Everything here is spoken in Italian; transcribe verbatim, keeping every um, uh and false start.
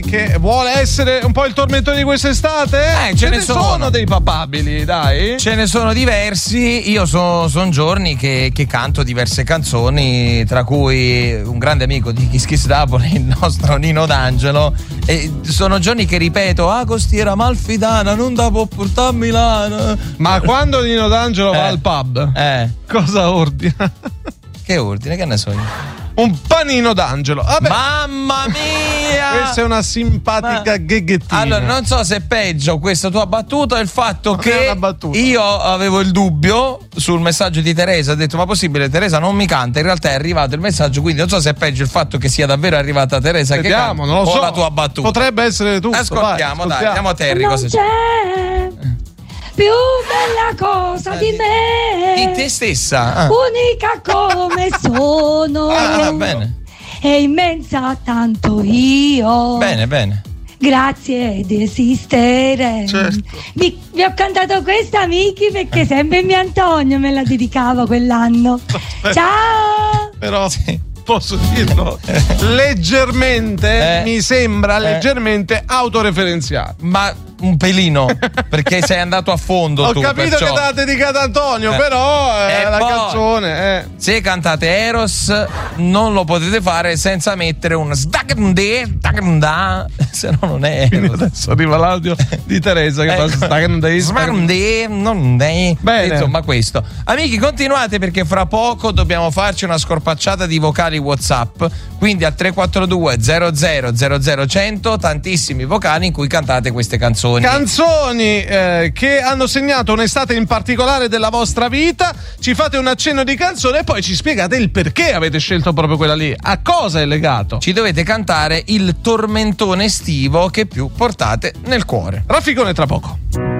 che vuole essere un po' il tormentone di quest'estate? Eh, ce ne sono. sono dei papabili, dai. Ce ne sono diversi. Io sono son giorni che, che canto diverse canzoni, tra cui un grande amico di Kiss Kiss Napoli, il nostro Nino D'Angelo. E sono giorni che ripeto: ah, costiera malfidana, non da può portare a Milano. Ma quando Nino D'Angelo eh. va al pub, eh. cosa ordina? Che ordine? Che ne so io? Un panino d'angelo. Vabbè. Mamma mia! Questa è una simpatica Ma... gheghettina. Allora, non so se è peggio questa tua battuta o il fatto non che io avevo il dubbio sul messaggio di Teresa. Ho detto: ma possibile, Teresa non mi canta? In realtà è arrivato il messaggio, quindi non so se è peggio il fatto che sia davvero arrivata Teresa. Vediamo, che canta, non lo so. O la tua battuta. Potrebbe essere tutto. Ascoltiamo, vai, dai, andiamo a Terry. Non cosa c'è, c'è più bella cosa di me, di te stessa, ah. unica come sono, ah, bene. e immensa tanto io. Bene, bene. Grazie di esistere. Certo. Vi, vi ho cantato questa, amici, perché sempre mio Antonio me la dedicava quell'anno. Ciao. Però sì. Posso dirlo leggermente, eh, mi sembra eh. leggermente autoreferenziale. Ma un pelino, perché sei andato a fondo. Ho tu, capito perciò... che te l'ha dedicata a Antonio, eh. però è eh, la poi, canzone. Eh. Se cantate Eros, non lo potete fare senza mettere un stacande, se no non è Eros. Adesso arriva l'audio di Teresa che ecco. fa stacande, stacande, non dei. Bene. Insomma, questo. Amici, continuate perché fra poco dobbiamo farci una scorpacciata di vocali WhatsApp. Quindi al tre quattro due zero zero zero zero cento tantissimi vocali in cui cantate queste canzoni. Canzoni eh, che hanno segnato un'estate in particolare della vostra vita. Ci fate un accenno di canzone e poi ci spiegate il perché avete scelto proprio quella lì. A cosa è legato? Ci dovete cantare il tormentone estivo che più portate nel cuore. Rafficone tra poco.